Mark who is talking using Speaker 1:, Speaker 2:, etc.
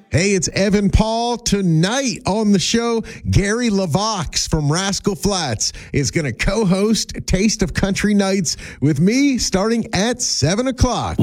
Speaker 1: Hey, it's Evan Paul. Tonight on the show, Gary LaVox from Rascal Flatts is going to co-host Taste of Country Nights with me starting at 7 o'clock.